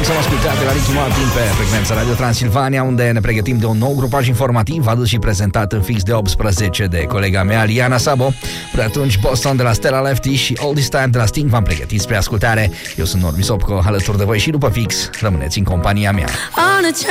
Fix am ascultat de la Ricky Martin pe frecvența Radio Transilvania, unde ne pregătim de un nou grupaj informativ adus și prezentat în fix de 18 de colega mea, Liana Sabo. Până atunci, Boston de la Stella Lefty și All This Time de la Sting v-am pregătit spre ascultare. Eu sunt Normi Sopco, alături de voi și după fix. Rămâneți în compania mea.